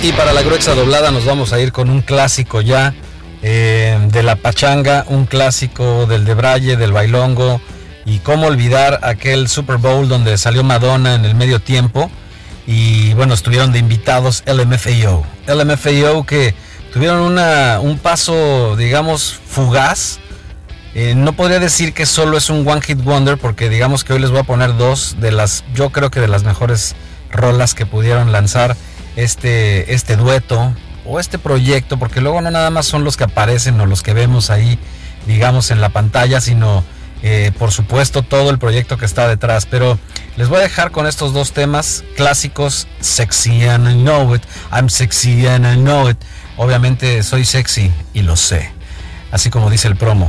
Y para la gruesa doblada nos vamos a ir con un clásico ya de la pachanga, un clásico del debraye, del bailongo. Y cómo olvidar aquel Super Bowl donde salió Madonna en el medio tiempo. Y bueno, estuvieron de invitados LMFAO. LMFAO que tuvieron un paso, digamos, fugaz. No podría decir que solo es un One Hit Wonder, porque digamos que hoy les voy a poner dos de las, yo creo que de las mejores rolas que pudieron lanzar este dueto o este proyecto, porque luego no nada más son los que aparecen o los que vemos ahí, digamos, en la pantalla, sino por supuesto todo el proyecto que está detrás. Pero les voy a dejar con estos dos temas clásicos, Sexy and I Know It, I'm Sexy and I Know It. Obviamente soy sexy y lo sé, así como dice el promo.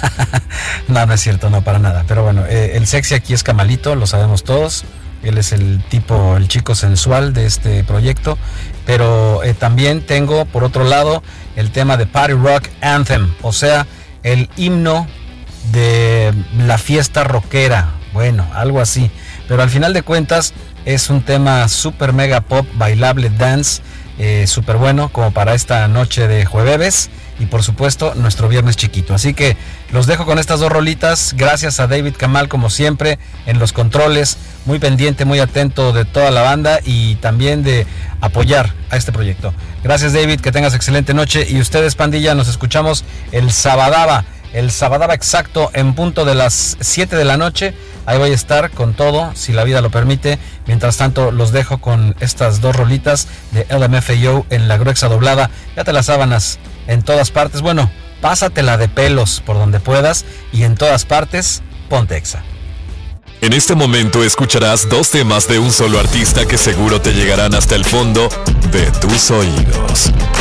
No es cierto, no, para nada. Pero bueno, el sexy aquí es Camalito, lo sabemos todos. Él es el chico sensual de este proyecto. Pero también tengo, por otro lado, el tema de Party Rock Anthem, o sea, el himno de la fiesta rockera. Bueno, algo así. Pero al final de cuentas es un tema super mega pop, bailable, dance, súper bueno como para esta noche de jueves. Y por supuesto nuestro viernes chiquito. Así que los dejo con estas dos rolitas. Gracias a David Kamal, como siempre, en los controles, muy pendiente, muy atento de toda la banda y también de apoyar a este proyecto. Gracias, David, que tengas excelente noche. Y ustedes, pandilla, nos escuchamos el sabadaba exacto en punto de las 7 de la noche. Ahí voy a estar con todo, si la vida lo permite. Mientras tanto, los dejo con estas dos rolitas de LMFAO en la gruesa doblada. Ya te las sábanas en todas partes. Bueno, pásatela de pelos por donde puedas y en todas partes, ponte Exa. En este momento escucharás dos temas de un solo artista que seguro te llegarán hasta el fondo de tus oídos.